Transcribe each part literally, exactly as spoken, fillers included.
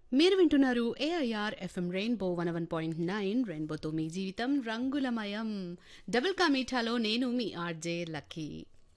మీరు వింటున్నారు AIR FM rainbow one one point nine రెయిన్బోతో మీ జీవితం రంగులమయం. డబుల్ కా మీఠాలో నేను మీ ఆర్జే లక్కీ.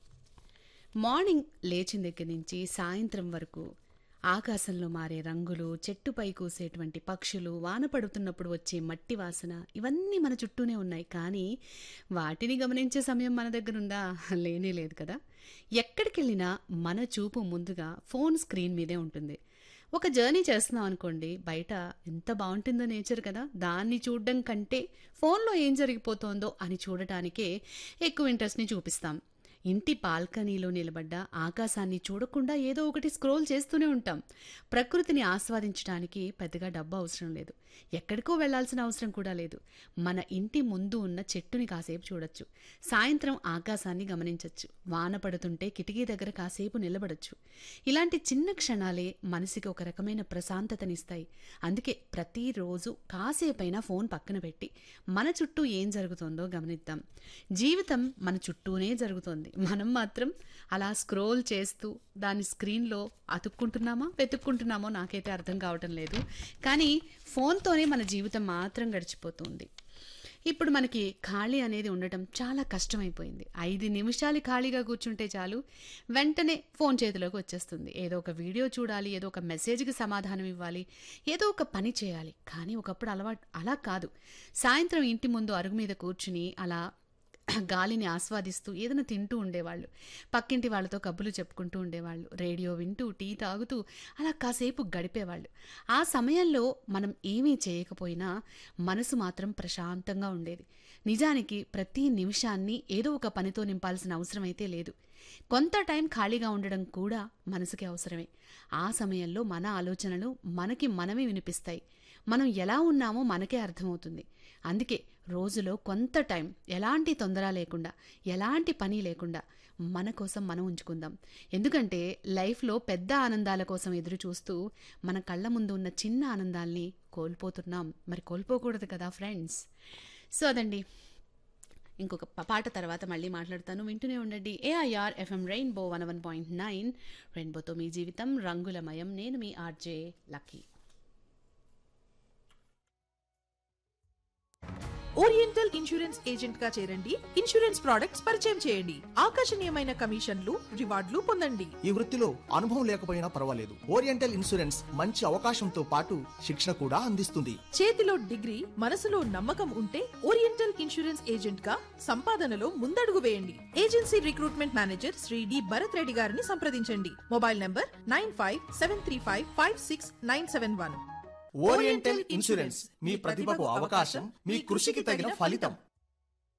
మార్నింగ్ లేచిన దగ్గర నుంచి సాయంత్రం వరకు ఆకాశంలో మారే రంగులు, చెట్టుపై కూసేటువంటి పక్షులు, వాన పడుతున్నప్పుడు వచ్చే మట్టి వాసన, ఇవన్నీ మన చుట్టూనే ఉన్నాయి. కానీ వాటిని గమనించే సమయం మన దగ్గర ఉందా? లేనే లేదు కదా. ఎక్కడికెళ్ళినా మన చూపు ముందుగా ఫోన్ స్క్రీన్ మీదే ఉంటుంది. ఒక జర్నీ చేస్తున్నాం అనుకోండి, బయట ఎంత బాగుంటుందో నేచర్ కదా, దాన్ని చూడడం కంటే ఫోన్లో ఏం జరిగిపోతోందో అని చూడటానికే ఎక్కువ ఇంట్రెస్ట్ని చూపిస్తాం. ఇంటి బాల్కనీలో నిలబడ్డ ఆకాశాన్ని చూడకుండా ఏదో ఒకటి స్క్రోల్ చేస్తూనే ఉంటాం. ప్రకృతిని ఆస్వాదించడానికి పెద్దగా డబ్బు అవసరం లేదు, ఎక్కడికో వెళ్లాల్సిన అవసరం కూడా లేదు. మన ఇంటి ముందు ఉన్న చెట్టుని కాసేపు చూడొచ్చు, సాయంత్రం ఆకాశాన్ని గమనించవచ్చు, వాన పడుతుంటే కిటికీ దగ్గర కాసేపు నిలబడొచ్చు. ఇలాంటి చిన్న క్షణాలే మనసుకి ఒక రకమైన ప్రశాంతతనిస్తాయి. అందుకే ప్రతిరోజు కాసేపైనా ఫోన్ పక్కన పెట్టి మన చుట్టూ ఏం జరుగుతుందో గమనిద్దాం. జీవితం మన చుట్టూనే జరుగుతోంది, మనం మాత్రం అలా స్క్రోల్ చేస్తూ దాని స్క్రీన్లో అతుక్కుంటున్నామా వెతుక్కుంటున్నామో నాకైతే అర్థం కావటం లేదు. కానీ ఫోన్తోనే మన జీవితం మాత్రం గడిచిపోతుంది. ఇప్పుడు మనకి ఖాళీ అనేది ఉండటం చాలా కష్టమైపోయింది. ఐదు నిమిషాలు ఖాళీగా కూర్చుంటే చాలు, వెంటనే ఫోన్ చేతిలోకి వచ్చేస్తుంది. ఏదో ఒక వీడియో చూడాలి, ఏదో ఒక మెసేజ్కి సమాధానం ఇవ్వాలి, ఏదో ఒక పని చేయాలి. కానీ ఒకప్పుడు అలవాటు అలా కాదు. సాయంత్రం ఇంటి ముందు అరుగు మీద కూర్చుని అలా గాలిని ఆస్వాదిస్తూ ఏదైనా తింటూ ఉండేవాళ్ళు, పక్కింటి వాళ్ళతో కబుర్లు చెప్పుకుంటూ ఉండేవాళ్ళు, రేడియో వింటూ టీ తాగుతూ అలా కాసేపు గడిపేవాళ్ళు. ఆ సమయంలో మనం ఏమీ చేయకపోయినా మనసు మాత్రం ప్రశాంతంగా ఉండేది. నిజానికి ప్రతి నిమిషాన్ని ఏదో ఒక పనితో నింపాల్సిన అవసరం అయితే లేదు. కొంత టైం ఖాళీగా ఉండడం కూడా మనసుకి అవసరమే. ఆ సమయంలో మన ఆలోచనలు మనకి మనమే వినిపిస్తాయి, మనం ఎలా ఉన్నామో మనకే అర్థమవుతుంది. అందుకే రోజులో కొంత టైం ఎలాంటి తొందర లేకుండా, ఎలాంటి పని లేకుండా మన కోసం మనం ఉంచుకుందాం. ఎందుకంటే లైఫ్లో పెద్ద ఆనందాల కోసం ఎదురు చూస్తూ మన కళ్ళ ముందు ఉన్న చిన్న ఆనందాల్ని కోల్పోతున్నాం. మరి కోల్పోకూడదు కదా ఫ్రెండ్స్. సో అదండి, ఇంకొక పాట తర్వాత మళ్ళీ మాట్లాడతాను. వింటూనే ఉండండి AIR FM rainbow one one point nine రెయిన్బోతో మీ జీవితం రంగులమయం. నేను మీ RJ lucky. Oriental insurance agent గా చేరండి. ఇన్సూరెన్స్ ప్రొడక్ట్స్ పరిచయం చేయండి. ఆకర్షణీయమైన కమిషన్లు, రివార్డులు పొందండి. ఈ వృత్తిలో అనుభవం లేకపోయినా పర్వాలేదు, ఓరియంటల్ ఇన్సూరెన్స్ మంచి అవకాశంతో పాటు శిక్షణ కూడా అందిస్తుంది. చేతిలో డిగ్రీ, మనసులో నమ్మకం ఉంటే ఓరియంటల్ ఇన్సూరెన్స్ ఏజెంట్ గా సంపాదనలో ముందడుగు వేయండి. Agency recruitment manager Shri D Bharat Reddy గారిని సంప్రదించండి. Mobile number nine five seven three five five six nine seven one. Oriental insurance, మీ ప్రతిభకు అవకాశం, మీ కృషికి తగిన ఫలితం.